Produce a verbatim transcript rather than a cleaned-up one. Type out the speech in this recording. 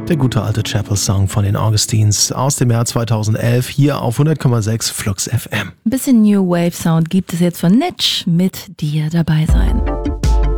Der gute alte Chapel-Song von den Augustines aus dem Jahr zweitausendelf hier auf hundert Komma sechs Flux F M. Ein bisschen New Wave Sound gibt es jetzt von Nitsch mit Dir dabei sein.